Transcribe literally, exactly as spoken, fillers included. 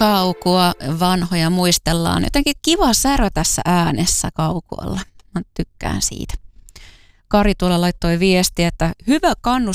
Kaukua, vanhoja muistellaan. Jotenkin kiva särö tässä äänessä Kaukualla. Mä tykkään siitä. Kari tuolla laittoi viesti, että hyvä kannustus